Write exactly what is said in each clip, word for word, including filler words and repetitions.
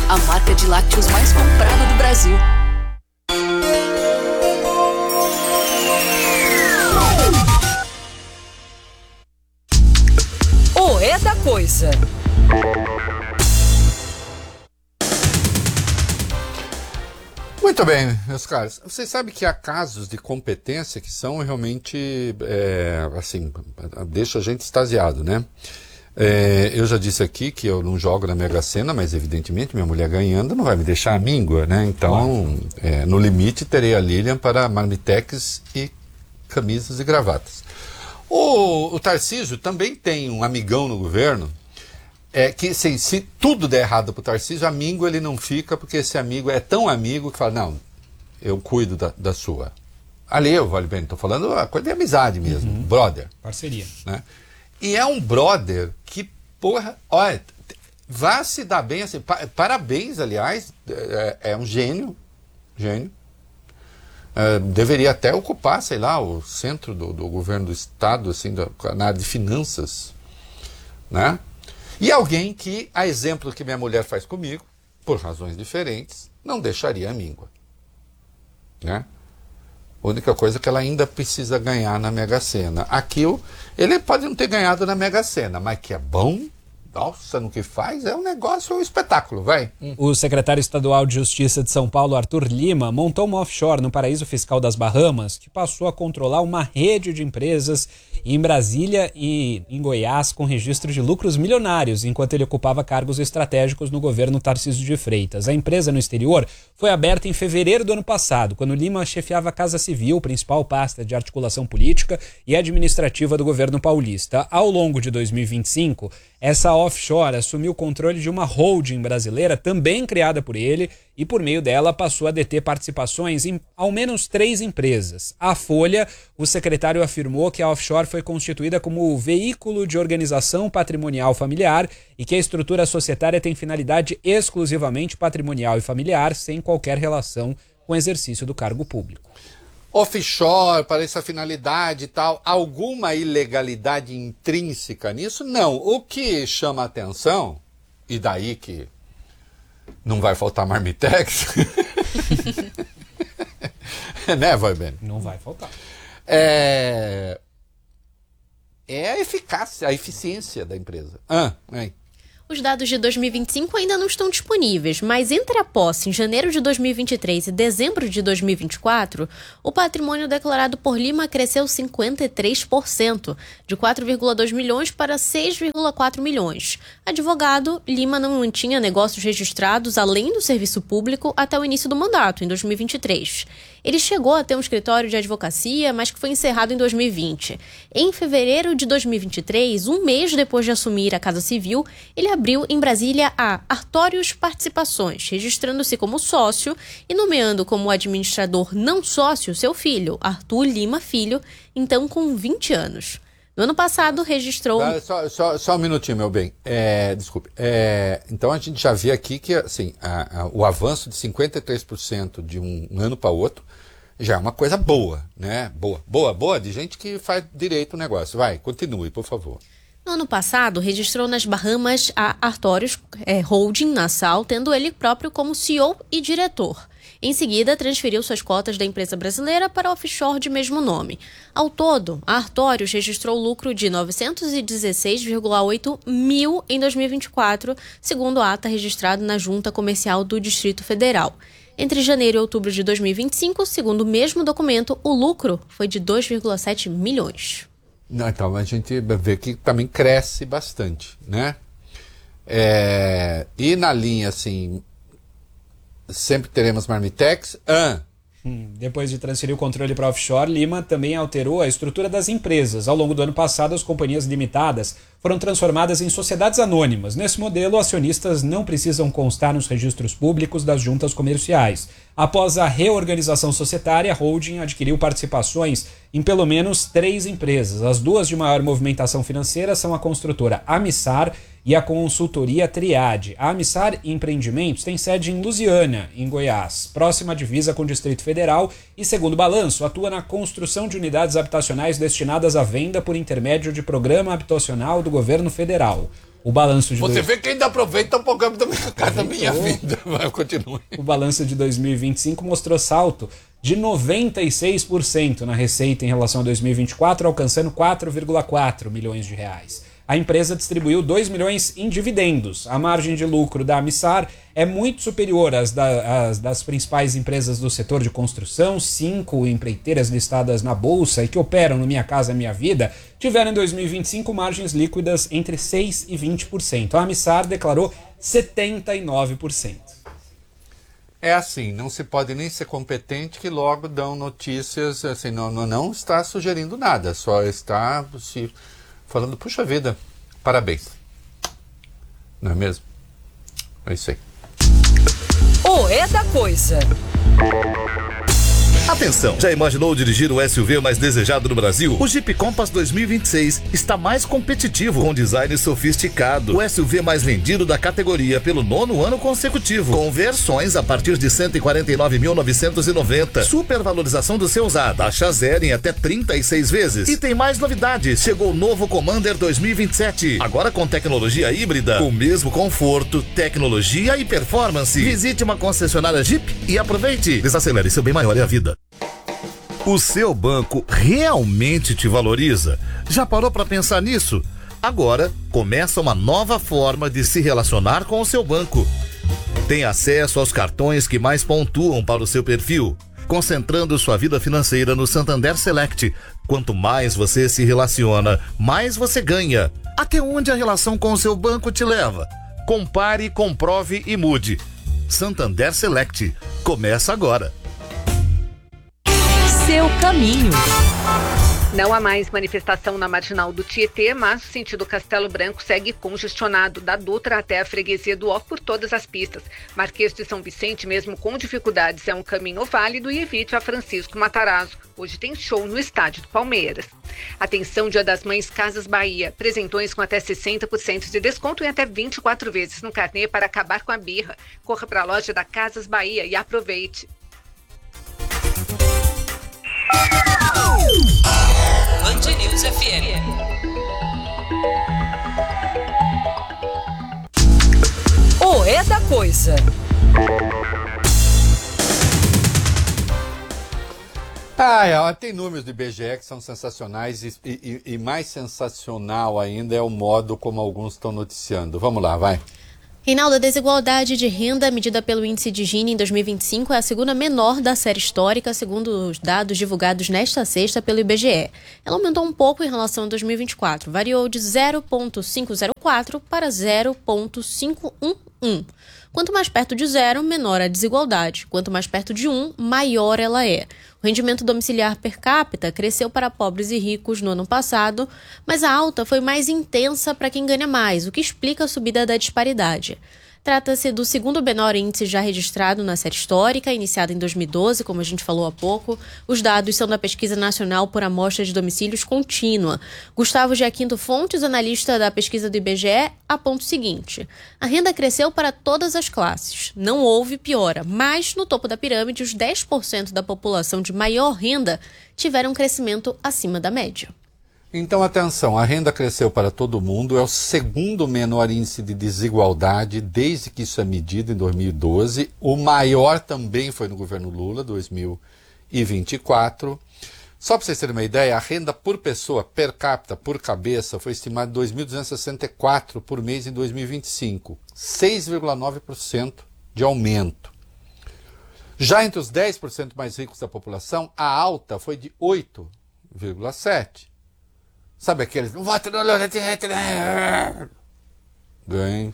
a marca de lácteos mais comprada do Brasil. O É da Coisa. Muito bem, meus caros. Vocês sabem que há casos de competência que são realmente, é, assim, deixa a gente extasiado, né? É, eu já disse aqui que eu não jogo na Mega Sena, mas evidentemente minha mulher ganhando não vai me deixar amíngua, né? Então, é, no limite, terei a Lilian para marmitex e camisas e gravatas. O, o Tarcísio também tem um amigão no governo, é que assim, se tudo der errado para o Tarcísio, amigo ele não fica, porque esse amigo é tão amigo que fala, não, eu cuido da, da sua. Ali eu, vale bem, estou falando a coisa de amizade mesmo, uhum. Brother. Parceria. Né? E é um brother que, porra, olha, vai se dar bem, assim, pa, parabéns, aliás, é, é um gênio, gênio. É, deveria até ocupar, sei lá, o centro do, do governo do Estado, assim, da, na área de finanças, né? E alguém que, a exemplo que minha mulher faz comigo, por razões diferentes, não deixaria a míngua, né? A única coisa é que ela ainda precisa ganhar na Mega Sena. Aqui, ele pode não ter ganhado na Mega Sena, mas que é bom, nossa, no que faz, é um negócio, é um espetáculo, vai. Hum. O secretário estadual de Justiça de São Paulo, Arthur Lima, montou uma offshore no paraíso fiscal das Bahamas, que passou a controlar uma rede de empresas em Brasília e em Goiás com registro de lucros milionários, enquanto ele ocupava cargos estratégicos no governo Tarcísio de Freitas. A empresa no exterior foi aberta em fevereiro do ano passado, quando Lima chefiava a Casa Civil, principal pasta de articulação política e administrativa do governo paulista. Ao longo de dois mil e vinte e cinco, essa offshore assumiu o controle de uma holding brasileira também criada por ele e por meio dela passou a deter participações em ao menos três empresas. À Folha, o secretário afirmou que a offshore foi constituída como veículo de organização patrimonial familiar e que a estrutura societária tem finalidade exclusivamente patrimonial e familiar, sem qualquer relação com o exercício do cargo público. Offshore, para essa finalidade e tal, alguma ilegalidade intrínseca nisso? Não. O que chama a atenção, e daí que não vai faltar marmitex, né, vai bem? Não vai faltar. É, é a eficácia, a eficiência da empresa. Ah, hein? Os dados de dois mil e vinte e cinco ainda não estão disponíveis, mas entre a posse em janeiro de dois mil e vinte e três e dezembro de dois mil e vinte e quatro, o patrimônio declarado por Lima cresceu cinquenta e três por cento, de quatro vírgula dois milhões para seis vírgula quatro milhões. Advogado, Lima não mantinha negócios registrados além do serviço público até o início do mandato, em dois mil e vinte e três. Ele chegou a ter um escritório de advocacia, mas que foi encerrado em dois mil e vinte. Em fevereiro de dois mil e vinte e três, um mês depois de assumir a Casa Civil, ele abriu em Brasília a Artórios Participações, registrando-se como sócio e nomeando como administrador não sócio seu filho, Arthur Lima Filho, então com vinte anos. No ano passado, registrou... Ah, só, só, só um minutinho, meu bem. É, desculpe. É, então, a gente já vê aqui que assim, a, a, o avanço de cinquenta e três por cento de um, um ano para o outro já é uma coisa boa, né? Boa, boa, boa, de gente que faz direito o negócio. Vai, continue, por favor. No ano passado, registrou nas Bahamas a Artórios é, Holding Nassau, tendo ele próprio como C E O e diretor. Em seguida, transferiu suas cotas da empresa brasileira para a offshore de mesmo nome. Ao todo, a Artórios registrou lucro de novecentos e dezesseis vírgula oito mil em dois mil e vinte e quatro, segundo a ata registrada na Junta Comercial do Distrito Federal. Entre janeiro e outubro de dois mil e vinte e cinco, segundo o mesmo documento, o lucro foi de dois vírgula sete milhões. Não, então a gente vê que também cresce bastante, né? É, e na linha, assim, sempre teremos marmitex. Ah. Hum, depois de transferir o controle para offshore, Lima também alterou a estrutura das empresas. Ao longo do ano passado, as companhias limitadas foram transformadas em sociedades anônimas. Nesse modelo, acionistas não precisam constar nos registros públicos das juntas comerciais. Após a reorganização societária, a holding adquiriu participações em pelo menos três empresas. As duas de maior movimentação financeira são a construtora Amissar e a consultoria Triade. A Amissar Empreendimentos tem sede em Lusiânia, em Goiás, próxima à divisa com o Distrito Federal e, segundo o balanço, atua na construção de unidades habitacionais destinadas à venda por intermédio de programa habitacional do governo federal. O balanço de Você dois... vê que ainda aproveita um programa da minha casa, da minha vida. Vai, continue. O balanço de dois mil e vinte e cinco mostrou salto de noventa e seis por cento na receita em relação a dois mil e vinte e quatro, alcançando quatro vírgula quatro milhões de reais. A empresa distribuiu dois milhões em dividendos. A margem de lucro da Amissar é muito superior às, da, às das principais empresas do setor de construção. Cinco empreiteiras listadas na Bolsa e que operam no Minha Casa Minha Vida tiveram em dois mil e vinte e cinco margens líquidas entre seis por cento e vinte por cento. A Amissar declarou setenta e nove por cento. É assim, não se pode nem ser competente que logo dão notícias, assim, não, não, não está sugerindo nada, só está se falando, puxa vida, parabéns. Não é mesmo? É isso aí. O É da Coisa. Atenção! Já imaginou dirigir o S U V mais desejado no Brasil? O Jeep Compass dois mil e vinte e seis está mais competitivo, com design sofisticado. O S U V mais vendido da categoria pelo nono ano consecutivo, com versões a partir de cento e quarenta e nove mil novecentos e noventa. Supervalorização do seu usado, taxa zero em até trinta e seis vezes. E tem mais novidades. Chegou o novo Commander dois mil e vinte e sete, agora com tecnologia híbrida, com o mesmo conforto, tecnologia e performance. Visite uma concessionária Jeep e aproveite. Desacelere, seu bem maior é a vida. O seu banco realmente te valoriza? Já parou para pensar nisso? Agora começa uma nova forma de se relacionar com o seu banco. Tem acesso aos cartões que mais pontuam para o seu perfil, concentrando sua vida financeira no Santander Select. Quanto mais você se relaciona, mais você ganha. Até onde a relação com o seu banco te leva? Compare, comprove e mude. Santander Select. Começa agora. Seu caminho. Não há mais manifestação na marginal do Tietê, mas o sentido Castelo Branco segue congestionado, da Dutra até a freguesia do Ó por todas as pistas. Marquês de São Vicente, mesmo com dificuldades, é um caminho válido e evite a Francisco Matarazzo. Hoje tem show no estádio do Palmeiras. Atenção, Dia das Mães, Casas Bahia. Presentões com até sessenta por cento de desconto e até vinte e quatro vezes no carnê para acabar com a birra. Corra para a loja da Casas Bahia e aproveite. Band News F M. O É da Coisa. Ah, é, tem números do I B G E que são sensacionais e, e, e mais sensacional ainda é o modo como alguns estão noticiando. Vamos lá, vai. Reinaldo, a desigualdade de renda medida pelo índice de Gini em dois mil e vinte e cinco é a segunda menor da série histórica, segundo os dados divulgados nesta sexta pelo I B G E. Ela aumentou um pouco em relação a dois mil e vinte e quatro, variou de zero vírgula quinhentos e quatro para zero vírgula quinhentos e onze. Quanto mais perto de zero, menor a desigualdade. Quanto mais perto de um, maior ela é. O rendimento domiciliar per capita cresceu para pobres e ricos no ano passado, mas a alta foi mais intensa para quem ganha mais, o que explica a subida da disparidade. Trata-se do segundo menor índice já registrado na série histórica, iniciada em dois mil e doze, como a gente falou há pouco. Os dados são da Pesquisa Nacional por Amostra de Domicílios Contínua. Gustavo Giaquinto Fontes, analista da pesquisa do I B G E, aponta o seguinte: a renda cresceu para todas as classes. Não houve piora, mas no topo da pirâmide, os dez por cento da população de maior renda tiveram um crescimento acima da média. Então, atenção, a renda cresceu para todo mundo, é o segundo menor índice de desigualdade desde que isso é medido em dois mil e doze. O maior também foi no governo Lula, dois mil e vinte e quatro. Só para vocês terem uma ideia, a renda por pessoa, per capita, por cabeça, foi estimada em dois mil duzentos e sessenta e quatro por mês em dois mil e vinte e cinco. seis vírgula nove por cento de aumento. Já entre os dez por cento mais ricos da população, a alta foi de oito vírgula sete por cento. Sabe aqueles... Voto no Lula, ganhos.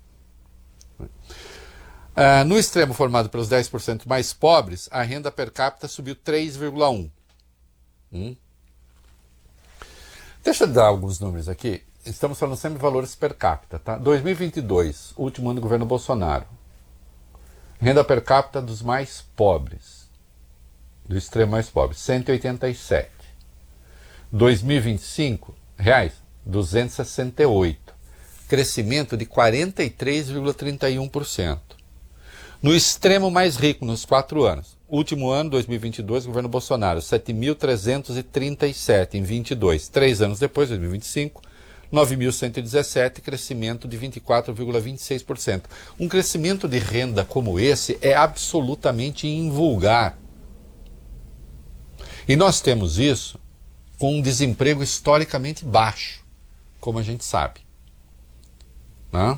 Uh, no extremo formado pelos dez por cento mais pobres, a renda per capita subiu três vírgula um por cento. Hum? Deixa eu dar alguns números aqui. Estamos falando sempre de valores per capita, tá? dois mil e vinte e dois, último ano do governo Bolsonaro. Renda per capita dos mais pobres, do extremo mais pobre, cento e oitenta e sete. dois mil e vinte e cinco, reais, duzentos e sessenta e oito. Crescimento de quarenta e três vírgula trinta e um por cento. No extremo mais rico, nos quatro anos. Último ano, dois mil e vinte e dois, governo Bolsonaro, sete mil trezentos e trinta e sete em vinte e dois. Três anos depois, dois mil e vinte e cinco, nove mil cento e dezessete, crescimento de vinte e quatro vírgula vinte e seis por cento. Um crescimento de renda como esse é absolutamente invulgar. E nós temos isso com um desemprego historicamente baixo, como a gente sabe. Né?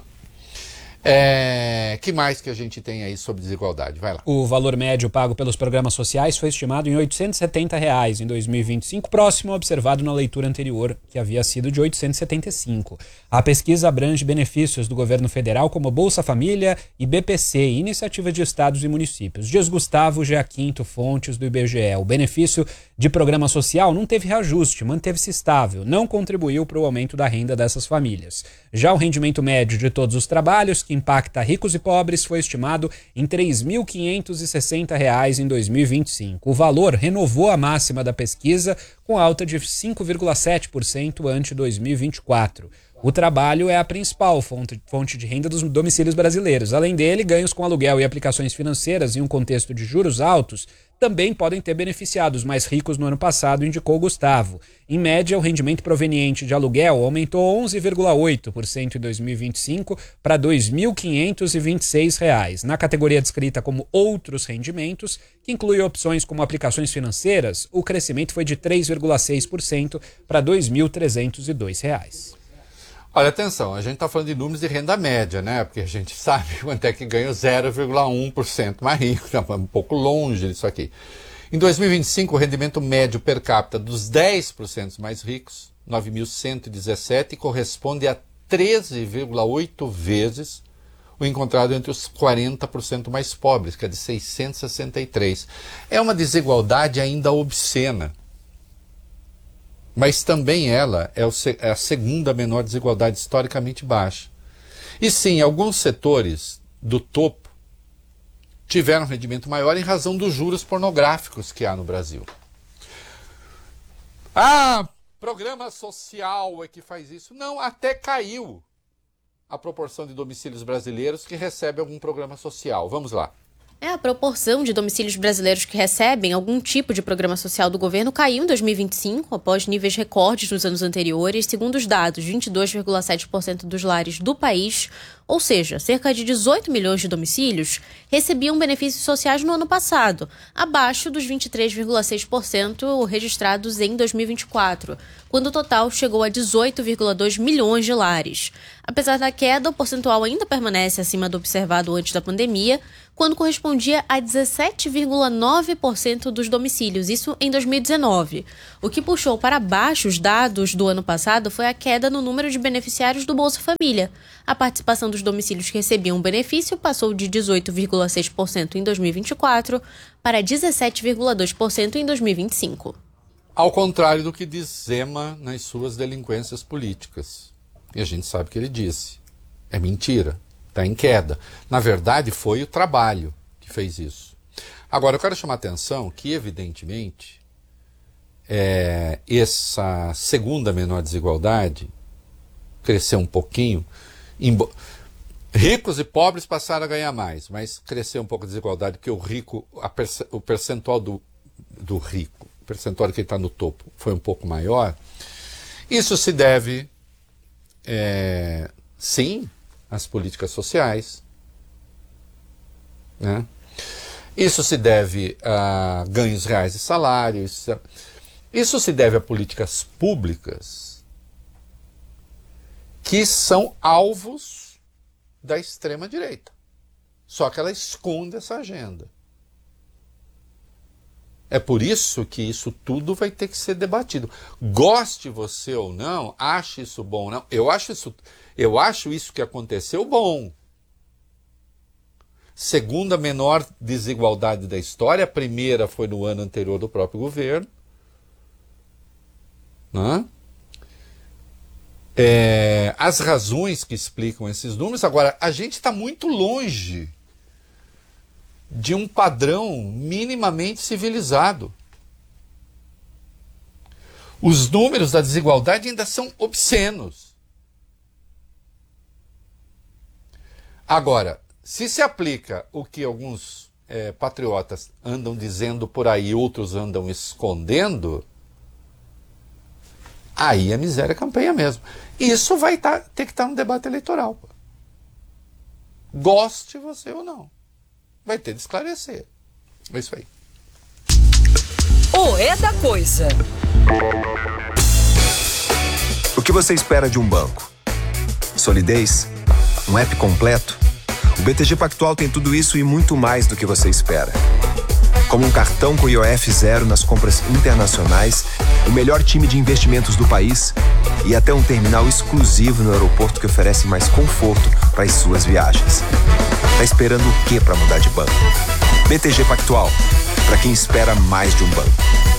É, que mais que a gente tem aí sobre desigualdade? Vai lá. O valor médio pago pelos programas sociais foi estimado em oitocentos e setenta reais em dois mil e vinte e cinco, próximo ao observado na leitura anterior, que havia sido de oitocentos e setenta e cinco. A pesquisa abrange benefícios do governo federal como Bolsa Família e B P C, Iniciativa de Estados e Municípios. Dias Gustavo Giaquinto, fontes do I B G E. O benefício de programa social não teve reajuste, manteve-se estável, não contribuiu para o aumento da renda dessas famílias. Já o rendimento médio de todos os trabalhos, que impacta ricos e pobres, foi estimado em três mil quinhentos e sessenta reais em dois mil e vinte e cinco. O valor renovou a máxima da pesquisa, com alta de cinco vírgula sete por cento ante dois mil e vinte e quatro. O trabalho é a principal fonte, fonte de renda dos domicílios brasileiros. Além dele, ganhos com aluguel e aplicações financeiras em um contexto de juros altos também podem ter beneficiado os mais ricos no ano passado, indicou Gustavo. Em média, o rendimento proveniente de aluguel aumentou onze vírgula oito por cento em dois mil e vinte e cinco para dois mil quinhentos e vinte e seis reais. Na categoria descrita como outros rendimentos, que inclui opções como aplicações financeiras, o crescimento foi de três vírgula seis por cento para dois mil trezentos e dois reais. Olha, atenção, a gente está falando de números de renda média, né? Porque a gente sabe quanto é que ganha o zero vírgula um por cento mais rico, tá um pouco longe disso aqui. Em dois mil e vinte e cinco, o rendimento médio per capita dos dez por cento mais ricos, nove mil cento e dezessete, corresponde a treze vírgula oito vezes o encontrado entre os quarenta por cento mais pobres, que é de seiscentos e sessenta e três. É uma desigualdade ainda obscena. Mas também ela é, o, é a segunda menor desigualdade historicamente baixa. E sim, alguns setores do topo tiveram rendimento maior em razão dos juros pornográficos que há no Brasil. Ah, programa social é que faz isso. Não, até caiu a proporção de domicílios brasileiros que recebem algum programa social. Vamos lá. É, a proporção de domicílios brasileiros que recebem algum tipo de programa social do governo caiu em dois mil e vinte e cinco, após níveis recordes nos anos anteriores. Segundo os dados, vinte e dois vírgula sete por cento dos lares do país, ou seja, cerca de dezoito milhões de domicílios, recebiam benefícios sociais no ano passado, abaixo dos vinte e três vírgula seis por cento registrados em dois mil e vinte e quatro, quando o total chegou a dezoito vírgula dois milhões de lares. Apesar da queda, o percentual ainda permanece acima do observado antes da pandemia, quando correspondia a dezessete vírgula nove por cento dos domicílios, isso em dois mil e dezenove. O que puxou para baixo os dados do ano passado foi a queda no número de beneficiários do Bolsa Família. A participação dos domicílios que recebiam o benefício passou de dezoito vírgula seis por cento em dois mil e vinte e quatro para dezessete vírgula dois por cento em dois mil e vinte e cinco. Ao contrário do que diz Zema nas suas delinquências políticas. E a gente sabe que ele disse. É mentira. Está em queda. Na verdade, foi o trabalho que fez isso. Agora, eu quero chamar a atenção que, evidentemente, é, essa segunda menor desigualdade cresceu um pouquinho. Imbo... Ricos e pobres passaram a ganhar mais, mas cresceu um pouco a desigualdade, porque o rico, a perce... o percentual do, do rico, o percentual que está no topo, foi um pouco maior. Isso se deve, é, sim, as políticas sociais, né? Isso se deve a ganhos reais de salário, isso, isso se deve a políticas públicas que são alvos da extrema-direita. Só que ela esconde essa agenda. É por isso que isso tudo vai ter que ser debatido. Goste você ou não, ache isso bom ou não, eu acho isso... Eu acho isso que aconteceu bom. Segunda menor desigualdade da história, a primeira foi no ano anterior do próprio governo. Né? É, as razões que explicam esses números, agora, a gente está muito longe de um padrão minimamente civilizado. Os números da desigualdade ainda são obscenos. Agora, se se aplica o que alguns é, patriotas andam dizendo por aí, outros andam escondendo, aí a miséria campeia mesmo. Isso vai tá, ter que estar tá no debate eleitoral. Pô. Goste você ou não. Vai ter de esclarecer. É isso aí. O É da Coisa. O que você espera de um banco? Solidez? Um app completo? O B T G Pactual tem tudo isso e muito mais do que você espera. Como um cartão com I O F zero nas compras internacionais, o melhor time de investimentos do país e até um terminal exclusivo no aeroporto que oferece mais conforto para as suas viagens. Tá esperando o quê para mudar de banco? B T G Pactual, para quem espera mais de um banco.